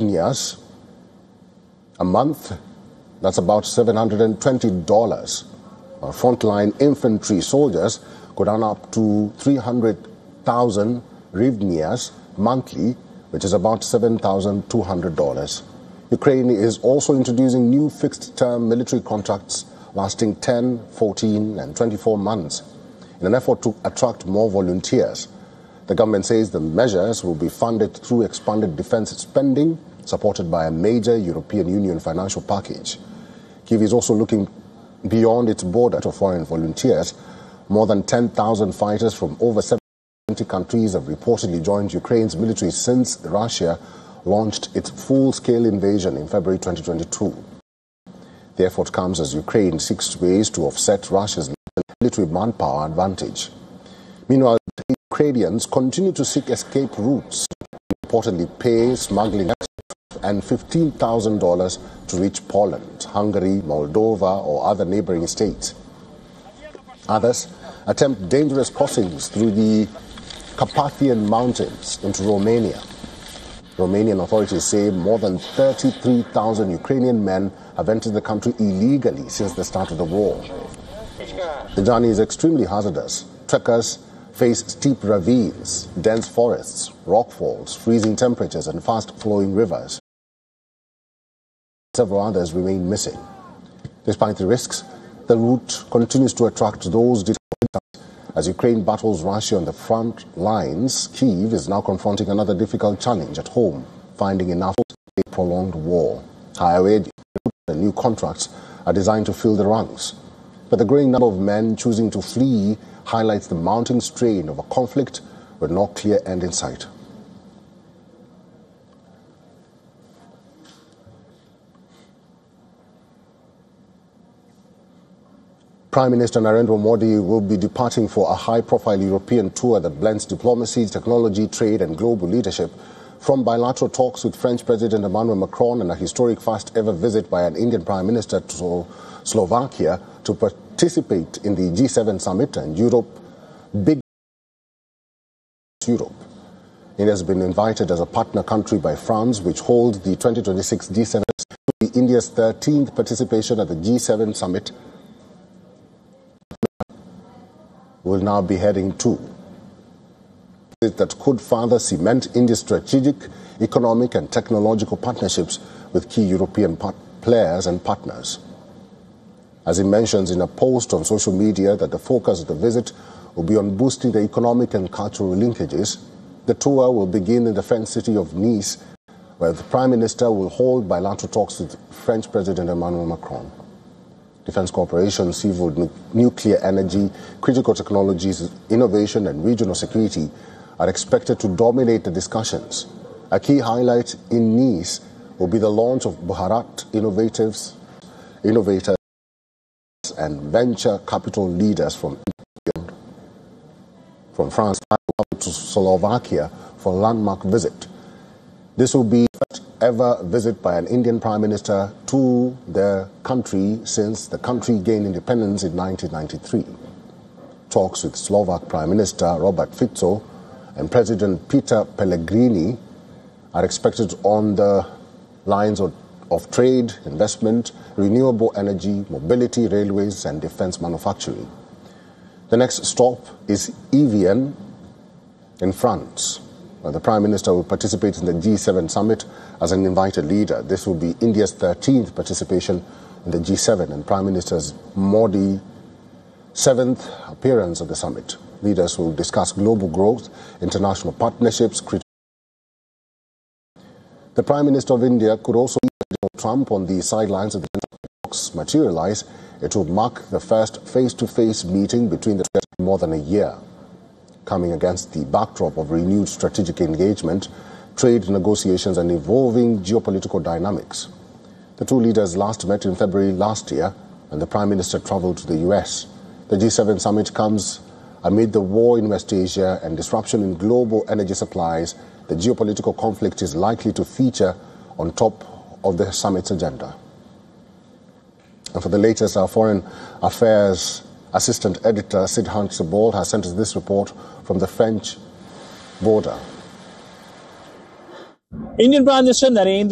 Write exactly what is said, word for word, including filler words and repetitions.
hryvnias a month. That's about seven hundred twenty dollars. Uh, frontline infantry soldiers could earn up to three hundred thousand hryvnias monthly, which is about seven thousand two hundred dollars. Ukraine is also introducing new fixed-term military contracts lasting ten, fourteen and twenty-four months in an effort to attract more volunteers. The government says the measures will be funded through expanded defense spending, supported by a major European Union financial package. Kyiv is also looking beyond its border to foreign volunteers. More than ten thousand fighters from over seventy countries have reportedly joined Ukraine's military since Russia launched its full-scale invasion in February twenty twenty-two. The effort comes as Ukraine seeks ways to offset Russia's military manpower advantage. Meanwhile, Ukrainians continue to seek escape routes, reportedly pay smuggling and fifteen thousand dollars to reach Poland, Hungary, Moldova or other neighboring states. Others attempt dangerous crossings through the Carpathian Mountains into Romania. Romanian authorities say more than thirty-three thousand Ukrainian men have entered the country illegally since the start of the war. The journey is extremely hazardous. Trekkers face steep ravines, dense forests, rockfalls, freezing temperatures and fast-flowing rivers. Several others remain missing. Despite the risks, the route continues to attract those as Ukraine battles Russia on the front lines. Kyiv is now confronting another difficult challenge at home, finding enough to a prolonged war. However, the new contracts are designed to fill the ranks. But the growing number of men choosing to flee highlights the mounting strain of a conflict with no clear end in sight. Prime Minister Narendra Modi will be departing for a high-profile European tour that blends diplomacy, technology, trade and global leadership. From bilateral talks with French President Emmanuel Macron and a historic first-ever visit by an Indian Prime Minister to Slovakia to participate in the G seven summit and Europe, big Europe. India has been invited as a partner country by France, which holds the twenty twenty-six G seven, India's thirteenth participation at the G seven summit. Will now be heading to that could further cement India's strategic, economic and technological partnerships with key European players and partners. As he mentions in a post on social media that the focus of the visit will be on boosting the economic and cultural linkages, the tour will begin in the French city of Nice, where the Prime Minister will hold bilateral talks with French President Emmanuel Macron. Defense cooperation, civil nu- nuclear energy, critical technologies, innovation and regional security are expected to dominate the discussions. A key highlight in Nice will be the launch of Bharat Innovatives, innovators and venture capital leaders from from France to Slovakia for a landmark visit. This will be the first ever visit by an Indian Prime Minister to their country since the country gained independence in nineteen ninety-three. Talks with Slovak Prime Minister Robert Fico and President Peter Pellegrini are expected on the lines of, of trade, investment, renewable energy, mobility, railways and defense manufacturing. The next stop is Evian in France, where the Prime Minister will participate in the G seven summit as an invited leader. This will be India's thirteenth participation in the G seven and Prime Minister Modi's seventh appearance at the summit. Leaders will discuss global growth, international partnerships. The Prime Minister of India could also meet Donald Trump on the sidelines of the talks materialize. It will mark the first face-to-face meeting between the two in more than a year, coming against the backdrop of renewed strategic engagement, trade negotiations and evolving geopolitical dynamics. The two leaders last met in February last year when the Prime Minister travelled to the U S. The G seven summit comes amid the war in West Asia and disruption in global energy supplies. The geopolitical conflict is likely to feature on top of the summit's agenda. And for the latest, our Foreign Affairs Assistant Editor Sidhant Sabol has sent us this report from the French border. Indian Prime Minister Narendra